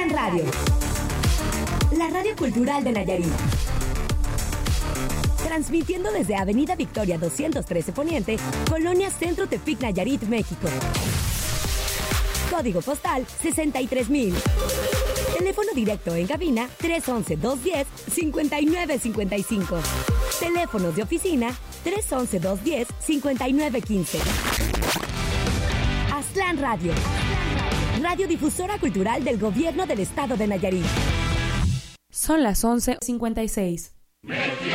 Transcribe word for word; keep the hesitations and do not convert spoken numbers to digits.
Aztlán Radio, la radio cultural de Nayarit. Transmitiendo desde Avenida Victoria doscientos trece Poniente, Colonia Centro Tepic, Nayarit, México. Código postal sesenta y tres mil. Teléfono directo en cabina tres once, dos diez, cincuenta y nueve cincuenta y cinco. Teléfonos de oficina tres once, dos diez, cincuenta y nueve quince. Aztlán Radio, radiodifusora cultural del Gobierno del Estado de Nayarit. Son las once cincuenta y seis.